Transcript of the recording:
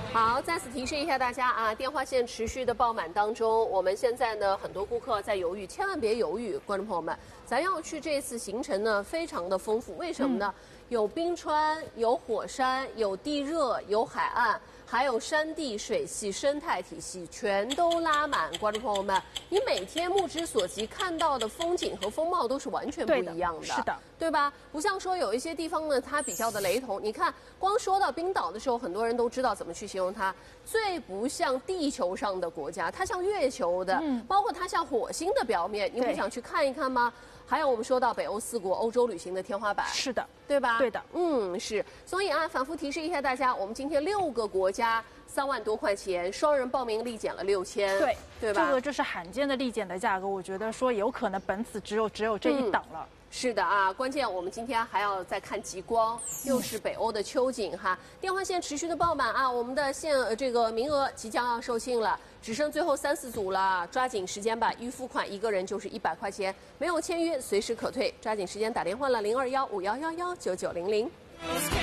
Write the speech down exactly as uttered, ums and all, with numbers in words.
好，再次提示一下大家啊，电话线持续的爆满当中，我们现在呢很多顾客在犹豫，千万别犹豫，观众朋友们，咱要去这次行程呢非常的丰富，为什么呢？嗯、有冰川，有火山，有地热，有海岸，还有山地水系生态体系，全都拉满。观众朋友们，你每天目之所及看到的风景和风貌都是完全不一样的， 是的， 对吧？不像说有一些地方呢，它比较的雷同。你看，光说到冰岛的时候，很多人都知道怎么去形容它，最不像地球上的国家，它像月球的，嗯，包括它像火星的表面，你不想去看一看吗？还有我们说到北欧四国，欧洲旅行的天花板， 是的， 对吧？ 对的， 嗯，是。所以啊，反复提示一下大家，我们今天六个国家三万多块钱，双人报名立减了六千， 对， 对吧？ 这个就是罕见的立减的价格，我觉得说有可能本次只有只有这一档了。嗯是的啊，关键我们今天还要再看极光，又是北欧的秋景哈。电话线持续的爆满啊，我们的线呃这个名额即将要售罄了，只剩最后三四组了，抓紧时间吧。预付款一个人就是一百块钱，没有签约随时可退，抓紧时间打电话了零二幺五幺幺幺九九零零。